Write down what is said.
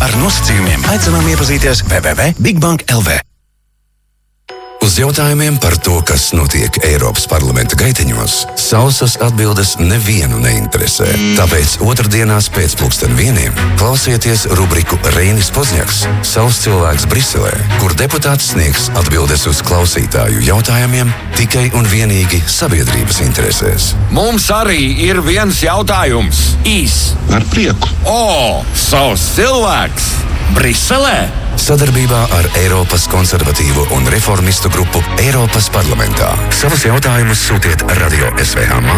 Ar nosacījumiem aicinām iepazīties www.bigbank.lv. Uz jautājumiem par to, kas notiek Eiropas parlamenta gaiteņos, sausas atbildes nevienu neinteresē. Tāpēc otrdienās pēc 1:00 klausieties rubriku Reinis Pozņaks – savs cilvēks Briselē, kur deputāts sniegs atbildes uz klausītāju jautājumiem tikai un vienīgi sabiedrības interesēs. Mums arī ir viens jautājums. Īs. Ar prieku. Savs cilvēks Briselē. Sadarbībā ar Eiropas konservatīvo un reformistu grupu Eiropas parlamentā. Savus jautājumus sūtiet Radio SVH